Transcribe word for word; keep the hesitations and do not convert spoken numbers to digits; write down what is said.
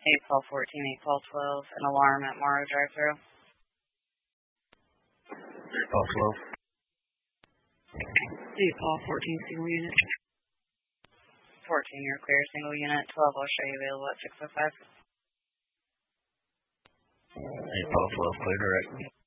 eight twelve fourteen, eight twelve twelve, an alarm at Morrow drive-thru. eight twelve twelve. eight twelve fourteen, single unit. fourteen, you're clear, single unit. twelve, I'll show you available at six oh five. eight twelve twelve, clear direct.